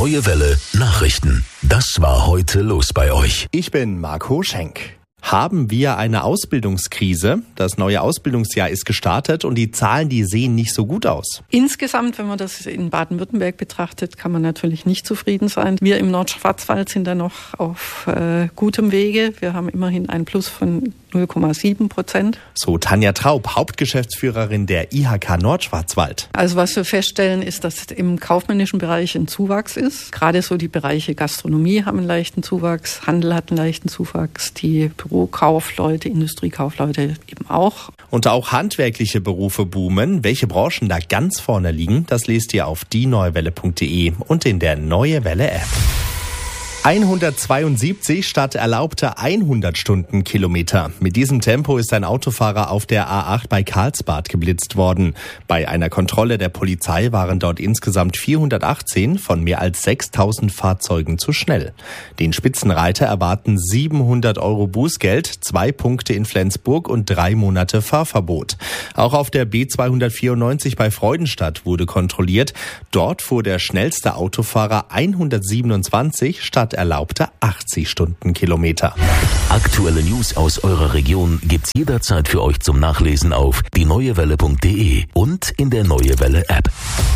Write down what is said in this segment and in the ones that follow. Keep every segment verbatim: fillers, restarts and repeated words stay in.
Neue Welle Nachrichten. Das war heute los bei euch. Ich bin Marco Schenk. Haben wir eine Ausbildungskrise? Das neue Ausbildungsjahr ist gestartet und die Zahlen, die sehen nicht so gut aus. Insgesamt, wenn man das in Baden-Württemberg betrachtet, kann man natürlich nicht zufrieden sein. Wir im Nordschwarzwald sind da noch auf äh, gutem Wege. Wir haben immerhin ein Plus von null Komma sieben Prozent. So Tanja Traub, Hauptgeschäftsführerin der I H K Nordschwarzwald. Also was wir feststellen, ist, dass im kaufmännischen Bereich ein Zuwachs ist. Gerade so die Bereiche Gastronomie haben einen leichten Zuwachs, Handel hat einen leichten Zuwachs, die Bürokaufleute, Industriekaufleute eben auch. Und auch handwerkliche Berufe boomen. Welche Branchen da ganz vorne liegen, das lest ihr auf die neue welle punkt de und in der Neue Welle App. hundertzweiundsiebzig statt erlaubter hundert Stundenkilometer. Mit diesem Tempo ist ein Autofahrer auf der A acht bei Karlsbad geblitzt worden. Bei einer Kontrolle der Polizei waren dort insgesamt vierhundertachtzehn von mehr als sechstausend Fahrzeugen zu schnell. Den Spitzenreiter erwarten siebenhundert Euro Bußgeld, zwei Punkte in Flensburg und drei Monate Fahrverbot. Auch auf der B zweihundertvierundneunzig bei Freudenstadt wurde kontrolliert. Dort fuhr der schnellste Autofahrer hundertsiebenundzwanzig statt erlaubte achtzig Stundenkilometer. Aktuelle News aus eurer Region gibt's jederzeit für euch zum Nachlesen auf die neue welle punkt de und in der Neue Welle App.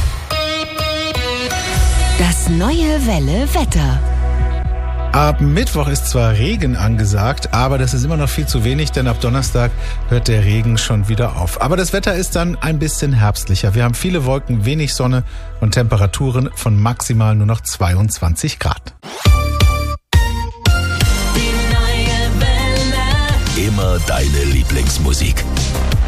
Das Neue Welle Wetter. Ab Mittwoch ist zwar Regen angesagt, aber das ist immer noch viel zu wenig, denn ab Donnerstag hört der Regen schon wieder auf. Aber das Wetter ist dann ein bisschen herbstlicher. Wir haben viele Wolken, wenig Sonne und Temperaturen von maximal nur noch zweiundzwanzig Grad. Immer deine Lieblingsmusik.